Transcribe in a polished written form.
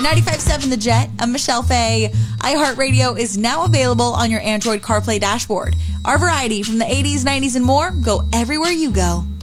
95.7 The Jet. I'm Michelle Fay. iHeartRadio is now available on your Android CarPlay dashboard. Our variety from the 80s, 90s, and more go everywhere you go.